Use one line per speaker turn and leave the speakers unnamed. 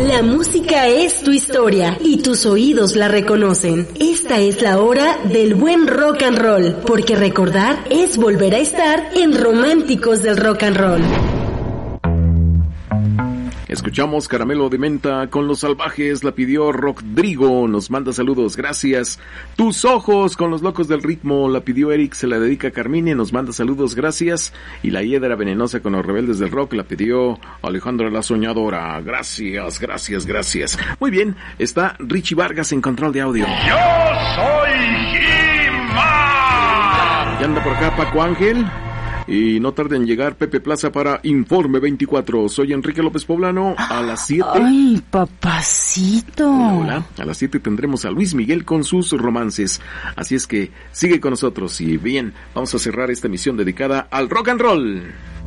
La música es tu historia y tus oídos la reconocen. Esta es la hora del buen rock and roll, porque recordar es volver a estar en Románticos del Rock and Roll.
Escuchamos Caramelo de Menta con Los Salvajes, la pidió Rodrigo, nos manda saludos, gracias. Tus Ojos con Los Locos del Ritmo, la pidió Eric, se la dedica a Carmine, nos manda saludos, gracias. Y La Hiedra Venenosa con Los Rebeldes del Rock, la pidió Alejandra la Soñadora, gracias. Muy bien, está Richie Vargas en control de audio.
Yo soy He-Man.
Y anda por acá Paco Ángel. Y no tarde en llegar Pepe Plaza para Informe 24. Soy Enrique López Poblano. A las 7.
¡Ay, papacito!
Hola. A las 7 tendremos a Luis Miguel con sus romances. Así es que sigue con nosotros. Y bien, vamos a cerrar esta emisión dedicada al rock and roll.